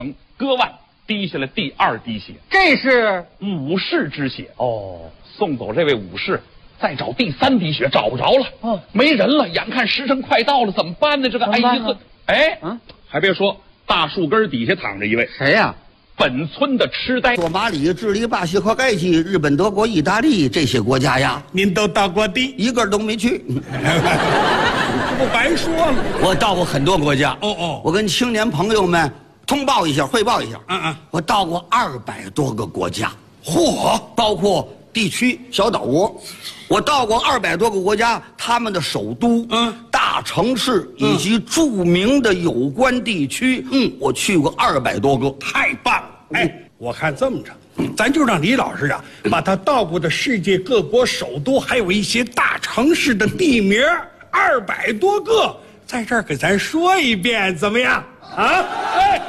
割腕滴下了第2滴血， 这是武士之血。 哦， 送走这位武士，再找第3滴血，找不着了。没人了，眼看时辰快到了，怎么办呢？这个一个，还别说，大树根底下躺着一位， 谁呀？ 本村的痴呆。 索马里、智利、巴西和埃及、日本、德国、意大利这些国家呀， 您都到过地， 一个都没去。 这不白说了？ 我到过很多国家。我跟青年朋友们通报一下，汇报一下。我到过200多个国家，包括地区小岛国。我到过200多个国家，他们的首都、大城市以及著名的有关地区，我去过200多个， 太棒了！哎，我看这么着，咱就让李老师啊，把他到过的世界各国首都，还有一些大城市的地名，200多个，在这儿给咱说一遍，怎么样？啊？哎，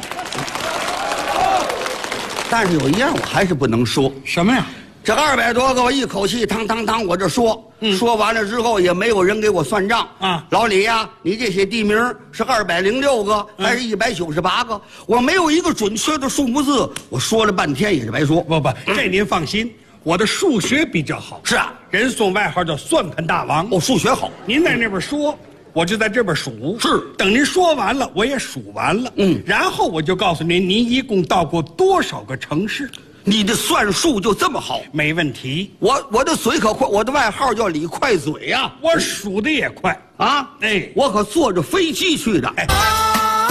但是有一样我还是不能说。 什么呀？ 这200多个我一口气汤我这说，说完了之后也没有人给我算账啊。老李呀，你这些地名是206个还是198个？我没有一个准确的数目字，我说了半天也是白说。 不，这您放心，我的数学比较好。 是啊， 人送外号叫算盘大王。 我数学好， 您在那边说，我就在这边数。 是， 等您说完了，我也数完了。然后我就告诉您，您一共到过多少个城市。 你的算术就这么好？ 没问题。 我的嘴可快，我的外号叫李快嘴呀。 我数的也快啊！ 哎， 我可坐着飞机去的。